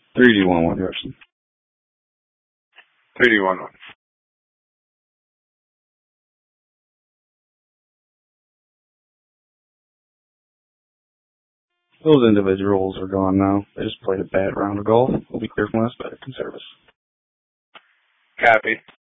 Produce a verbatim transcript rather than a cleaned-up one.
three D one one, Jefferson. three D one one. Those individuals are gone now. They just played a bad round of golf. We'll be clear from us, better can service. Copy.